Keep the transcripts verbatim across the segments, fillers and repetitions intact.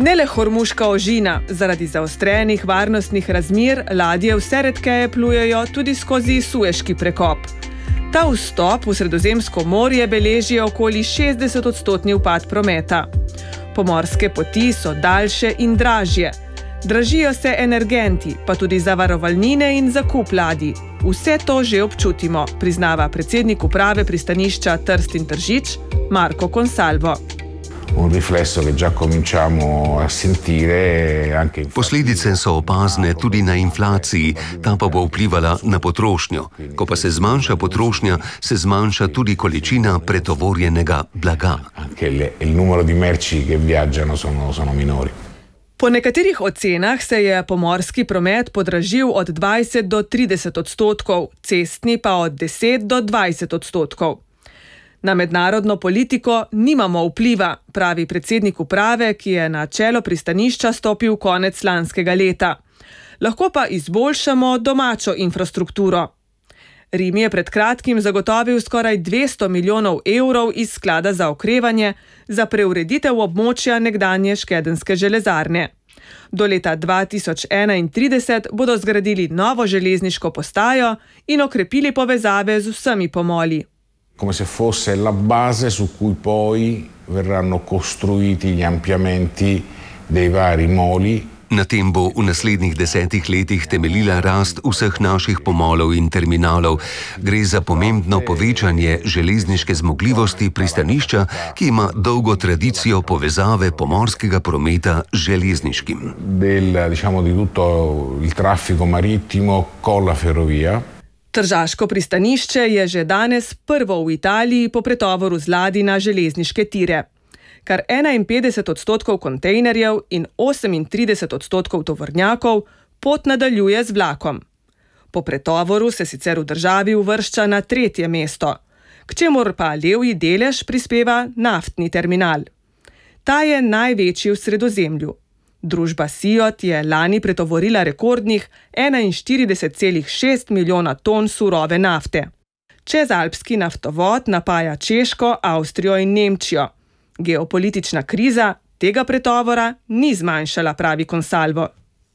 Ne le Hormuška ožina, zaradi zaostrenih varnostnih razmer ladje vse redkeje plujejo tudi skozi Sueški prekop. Ta vstop v Sredozemsko morje beleži okoli šestdeset odstotni upad prometa. Pomorske poti so daljše in dražje. Dražijo se energenti, pa tudi zavarovalnine in zakup ladij. Vse to že občutimo, priznava predsednik uprave pristanišča Trst in Tržič, Marko Consalvo. Posledice so opazne tudi na inflaciji, ta pa bo vplivala na potrošnjo. Ko pa se zmanjša potrošnja, se zmanjša tudi količina pretovorjenega blaga. Po nekaterih ocenah se je pomorski promet podražil od dvajset do trideset odstotkov, cestni pa od deset do dvajset odstotkov. Na mednarodno politiko nimamo vpliva, pravi predsednik uprave, ki je na čelo pristanišča stopil konec lanskega leta. Lahko pa izboljšamo domačo infrastrukturo. Rim je pred kratkim zagotovil skoraj dvesto milijonov evrov iz sklada za okrevanje za preureditev območja nekdanje škedenske železarne. Do leta dva tisoč enaintrideset bodo zgradili novo železniško postajo in okrepili povezave z vsemi pomoli. Come se fosse la base su cui poi verranno costruiti gli ampliamenti dei vari moli. Na tem bo v naslednjih desetih letih temeljila rast vseh naših pomolov in terminalov. Gre za pomembno povečanje železniške zmogljivosti pristanišča, ki ima dolgo tradicijo povezave pomorskega prometa z železniškim. Del, diciamo, di tutto il traffico marittimo con la ferrovia. Tržaško pristanišče je že danes prvo v Italiji po pretovoru z ladij na železniške tire. Kar enainpetdeset odstotkov kontejnerjev in osemintrideset odstotkov tovornjakov pot nadaljuje z vlakom. Po pretovoru se sicer v državi uvršča na tretje mesto, k čemur pa levji delež prispeva naftni terminal. Ta je največji v Sredozemlju. Družba Siot je lani pretovorila rekordnih enainštirideset celih šest milijona ton surove nafte. Čezalpski naftovod napaja Češko, Avstrijo in Nemčijo. Geopolitična kriza tega pretovora ni zmanjšala, pravi Consalvo.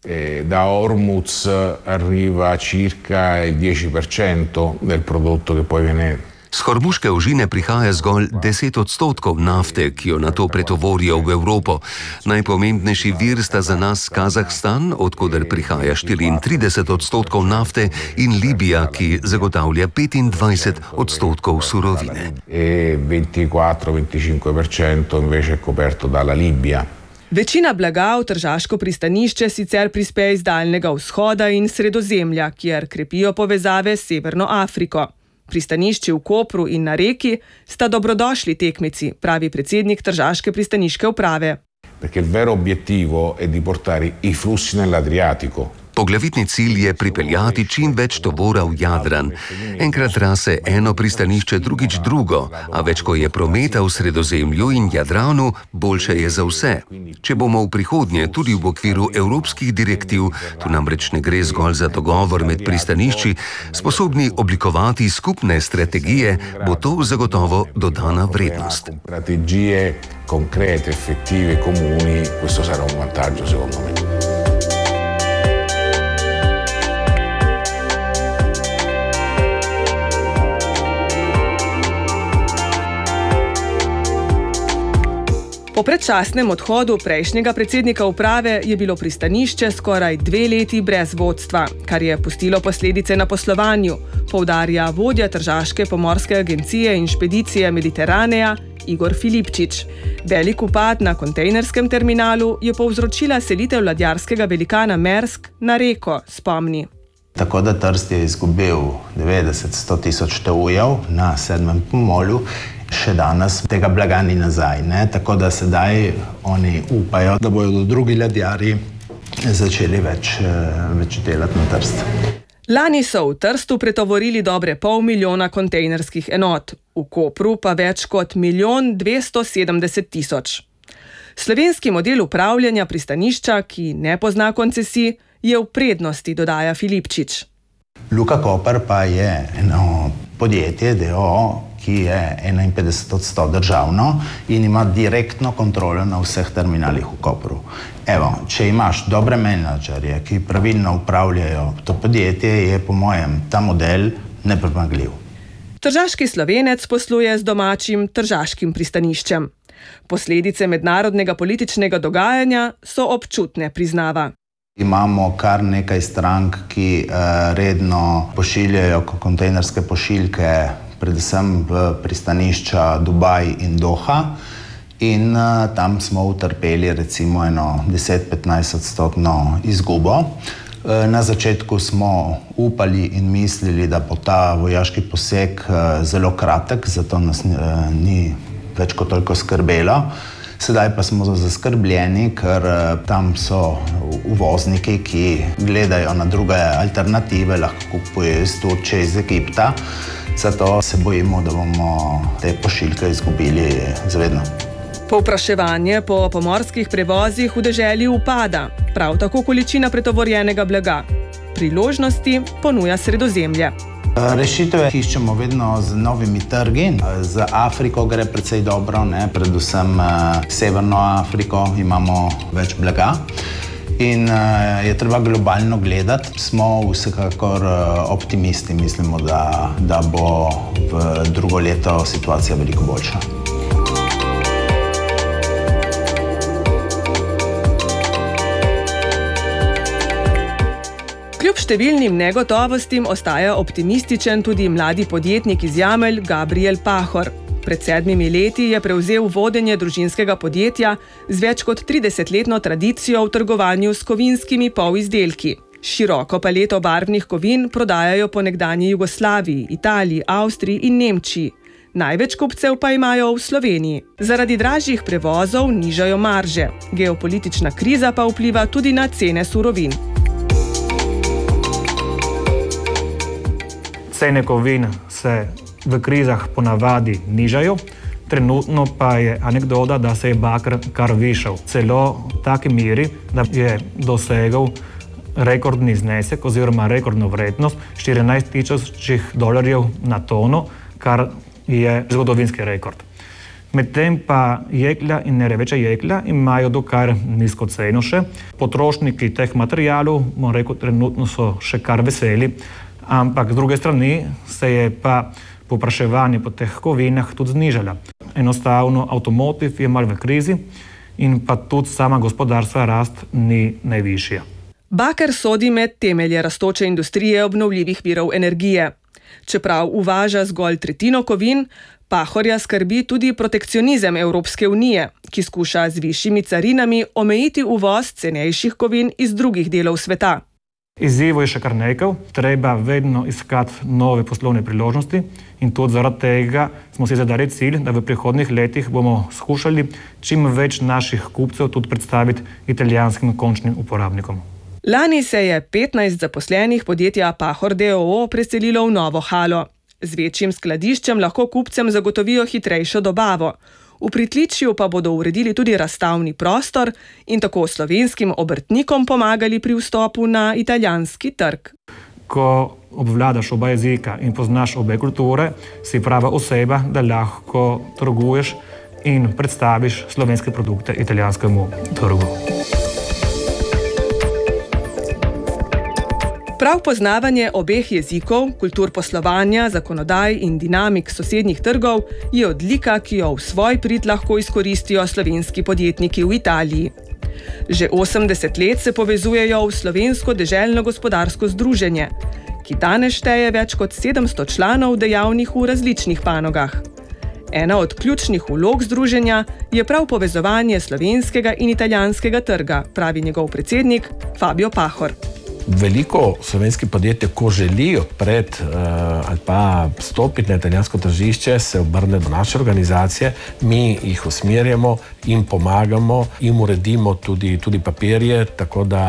Da Hormuz arriva circa il dieci per cento del prodotto che poi viene. Z Hormuške ožine prihaja zgolj deset odstotkov nafte, ki jo nato pretovorijo v Evropo. Najpomembnejši vir sta za nas Kazahstan, odkoder prihaja štiriintrideset odstotkov nafte, in Libija, ki zagotavlja petindvajset odstotkov surovine. E ventiquattro venticinque per cento invece è coperto dalla Libia. Večina blaga v tržaško pristanišče sicer prispe iz Daljnega vzhoda in Sredozemlja, kjer krepijo povezave s Severno Afriko. Pristanišči v Kopru in na Reki sta dobrodošli tekmici, pravi predsednik tržaške pristaniške uprave. Perché il vero obiettivo è di portare i flussi nell'Adriatico. Poglavitni cilj je pripeljati čim več tovora v Jadran. Enkrat rase eno pristanišče, drugič drugo, a več ko je prometa v Sredozemlju in Jadranu, boljše je za vse. Če bomo v prihodnje tudi v okviru evropskih direktiv, tu namreč ne gre zgolj za dogovor med pristanišči, sposobni oblikovati skupne strategije, bo to zagotovo dodana vrednost. Strategije konkrete, effettive, comuni, questo sarà un vantaggio secondo me. Po predčasnem odhodu prejšnjega predsednika uprave je bilo pristanišče skoraj dve leti brez vodstva, kar je pustilo posledice na poslovanju, poudarja vodja Tržaške pomorske agencije in špedicije Mediteraneja Igor Filipčič. Velik upad na kontejnerskem terminalu je povzročila selitev ladjarskega velikana Maersk na Reko, spomni. Tako da Trst je izgubil devetdeset do sto tisoč T U-jev na sedmem pomolu, še danes tega blaga ni nazaj, ne? Tako da sedaj oni upajo, da bodo drugi ladjarji začeli več, več delati na Trst. Lani so v Trstu pretovorili dobre pol milijona kontejnerskih enot, v Kopru pa več kot milijon dvesto sedemdeset tisoč. Slovenski model upravljanja pristanišča, ki ne pozna koncesij, je v prednosti, dodaja Filipčič. Luka Koper pa je eno podjetje, d o o, ki je enainpetdeset odstotkov državno in ima direktno kontrolo na vseh terminalih v Kopru. Evo, če imaš dobre menedžerje, ki pravilno upravljajo to podjetje, je po mojem ta model nepremagljiv. Tržaški Slovenec posluje z domačim tržaškim pristaniščem. Posledice mednarodnega političnega dogajanja so občutne, priznava. Imamo kar nekaj strank, ki eh, redno pošiljajo kontejnerske pošiljke, predvsem v pristanišča Dubaj in Doha. In uh, tam smo utrpeli recimo eno deset do petnajst odstotno izgubo. Uh, na začetku smo upali in mislili, da bo ta vojaški poseg uh, zelo kratek, zato nas uh, ni več kot toliko skrbelo. Sedaj pa smo zaskrbljeni, ker uh, tam so uvozniki, ki gledajo na druge alternative, lahko kupujejo iz Turčije, iz Egipta. Zato se bojimo, da bomo te pošiljke izgubili zavedno. Povpraševanje po pomorskih prevozih v deželi upada, prav tako količina pretovorjenega blaga. Priložnosti ponuja Sredozemlje. Rešitve iščemo vedno z novimi trgi. Z Afriko gre precej dobro, ne? Predvsem Severno Afriko imamo več blaga. In uh, je treba globalno gledati. Smo vsekakor uh, optimisti, mislimo, da, da bo v drugo leto situacija veliko boljša. Kljub številnim negotovostim ostaja optimističen tudi mladi podjetnik iz Jamelj Gabriel Pahor. Pred sedmimi leti je prevzel vodenje družinskega podjetja z več kot tridesetletno tradicijo v trgovanju s kovinskimi polizdelki. Široko paleto barvnih kovin prodajajo po nekdanji Jugoslaviji, Italiji, Avstriji in Nemčiji. Največ kupcev pa imajo v Sloveniji. Zaradi dražjih prevozov nižajo marže. Geopolitična kriza pa vpliva tudi na cene surovin. Cene kovin se v krizah ponavadi nižajo, trenutno pa je anekdota, da se je baker kar višal. Celo v taki meri, da je dosegel rekordni znesek oziroma rekordno vrednost štirinajst tisoč dolarjev na tono, kar je zgodovinski rekord. Medtem pa jeklja in nereveča jeklja imajo dokaj nizko ceno še. Potrošniki teh materialov, bom rekel, trenutno so še kar veseli, ampak z druge strani se je pa povpraševanje po teh kovinah tudi znižala. Enostavno avtomotiv je malo v krizi in pa tudi sama gospodarska rast ni najvišja. Baker sodi med temelje rastoče industrije obnovljivih virov energije. Čeprav uvaža zgolj tretjino kovin, Pahorja skrbi tudi protekcionizem Evropske unije, ki skuša z višjimi carinami omejiti uvoz cenejših kovin iz drugih delov sveta. Izzivov je še kar nekaj, treba vedno iskati nove poslovne priložnosti in tudi zaradi tega smo si zadali cilj, da v prihodnjih letih bomo skušali čim več naših kupcev tudi predstaviti italijanskim končnim uporabnikom. Lani se je petnajst zaposlenih podjetja Pahor d. o. o. preselilo v novo halo. Z večjim skladiščem lahko kupcem zagotovijo hitrejšo dobavo. V pritličju pa bodo uredili tudi razstavni prostor in tako slovenskim obrtnikom pomagali pri vstopu na italijanski trg. Ko obvladaš oba jezika in poznaš obe kulture, si prava oseba, da lahko trguješ in predstaviš slovenske produkte italijanskemu trgu. Prav poznavanje obeh jezikov, kultur poslovanja, zakonodaj in dinamik sosednjih trgov je odlika, ki jo v svoj prid lahko izkoristijo slovenski podjetniki v Italiji. Že osemdeset let se povezujejo v Slovensko deželno gospodarsko združenje, ki danes šteje več kot sedemsto članov dejavnih v različnih panogah. Ena od ključnih vlog združenja je prav povezovanje slovenskega in italijanskega trga, pravi njegov predsednik Fabio Pahor. Veliko slovenskih podjetij, ko želi odpreti uh, ali pa vstopiti na italijansko tržišče, se obrne do naše organizacije, mi jih usmerjamo in pomagamo in uredimo tudi, tudi papirje, tako da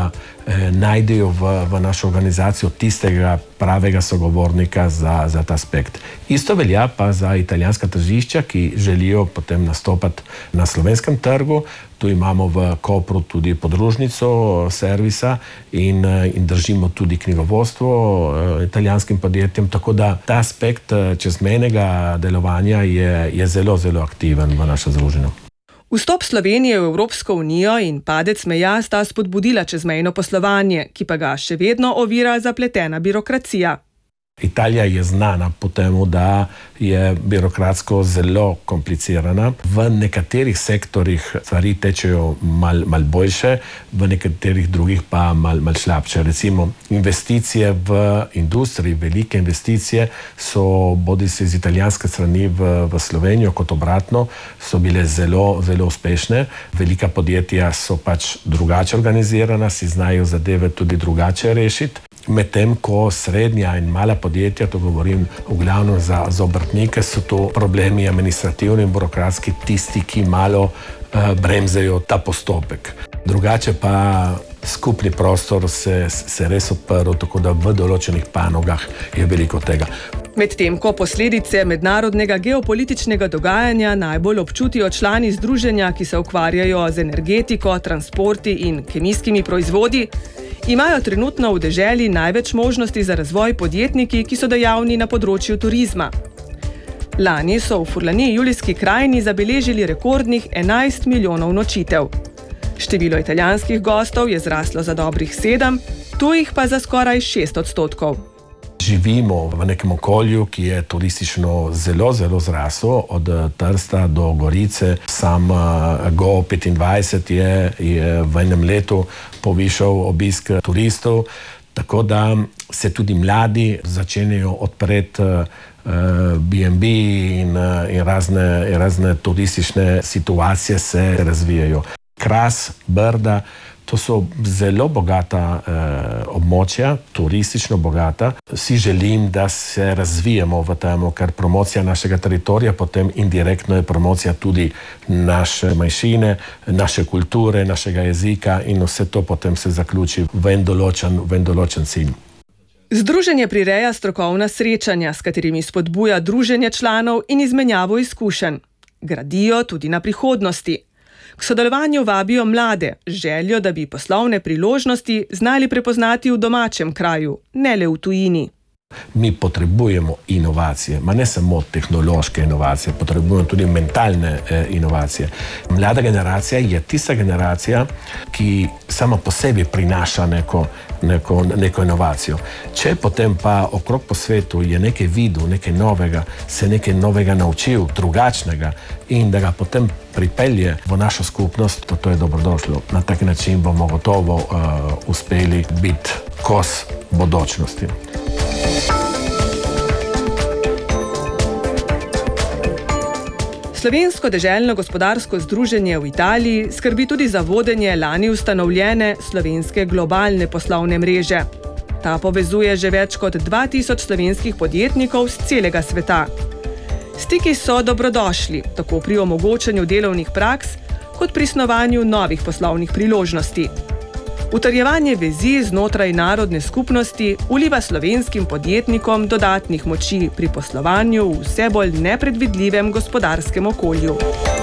eh, najdejo v, v našo organizacijo tistega pravega sogovornika za, za ta aspekt. Isto velja pa za italijanska tržišča, ki želijo potem nastopati na slovenskem trgu. Tu imamo v Kopru tudi podružnico servisa in, in držimo tudi knjigovodstvo italijanskim podjetjem, tako da ta aspekt čezmejnega delovanja je, je zelo, zelo aktiven v našem združenju. Vstop Slovenije v Evropsko unijo in padec meja sta spodbudila čezmejno poslovanje, ki pa ga še vedno ovira zapletena birokracija. Italija je znana po temu, da je birokratsko zelo komplicirana. V nekaterih sektorjih stvari tečejo mal, mal boljše, v nekaterih drugih pa mal, mal slabše. Recimo investicije v industriji, velike investicije so bodisi z italijanske strani v, v Slovenijo kot obratno, so bile zelo, zelo uspešne. Velika podjetja so pač drugače organizirana, si znajo zadeve tudi drugače rešiti. Medtem ko srednja in mala podjetja, to govorim v glavnem za, za obrtnike, so to problemi administrativni in birokratski tisti, ki malo uh, bremzajo ta postopek. Drugače pa skupni prostor se, se res odprl, tako da v določenih panogah je veliko tega. Medtem ko posledice mednarodnega geopolitičnega dogajanja najbolj občutijo člani združenja, ki se ukvarjajo z energetiko, transporti in kemijskimi proizvodi, imajo trenutno v deželi največ možnosti za razvoj podjetniki, ki so dejavni na področju turizma. Lani so v Furlaniji Julijski krajini zabeležili rekordnih enajst milijonov nočitev. Število italijanskih gostov je zraslo za dobrih sedem, tujih pa za skoraj šest odstotkov. Živimo v nekem okolju, ki je turistično zelo, zelo zraslo, od Trsta do Gorice. Sam Go petindvajset je, je v enem letu povišal obisk turistov, tako da se tudi mladi začenjajo odpreti B and B in, in razne, razne turistične situacije se razvijajo. Kras, Brda, to so zelo bogata eh, območja, turistično bogata. Si želim, da se razvijemo v tem, ker promocija našega teritorija potem indirektno je promocija tudi naše manjšine, naše kulture, našega jezika in vse to potem se zaključi v en določen, v en določen cilj. Združenje prireja strokovna srečanja, s katerimi spodbuja druženje članov in izmenjavo izkušenj. Gradijo tudi na prihodnosti. K sodelovanju vabijo mlade, željo, da bi poslovne priložnosti znali prepoznati v domačem kraju, ne le v tujini. Mi potrebujemo inovacije, ma ne samo tehnološke inovacije, potrebujemo tudi mentalne eh, inovacije. Mlada generacija je tista generacija, ki sama po sebi prinaša neko, neko, neko inovacijo. Če potem pa okrog po svetu je nekaj videl, nekaj novega, se nekaj novega naučil, drugačnega in da ga potem pripelje v našo skupnost, to, to je dobrodošlo. Na tak način bomo gotovo uh, uspeli biti kos bodočnosti. Slovensko deželno gospodarsko združenje v Italiji skrbi tudi za vodenje lani ustanovljene slovenske globalne poslovne mreže. Ta povezuje že več kot dva tisoč slovenskih podjetnikov z celega sveta. Stiki so dobrodošli, tako pri omogočanju delovnih praks, kot pri snovanju novih poslovnih priložnosti. Utrjevanje vezi znotraj narodne skupnosti vliva slovenskim podjetnikom dodatnih moči pri poslovanju v vse bolj nepredvidljivem gospodarskem okolju.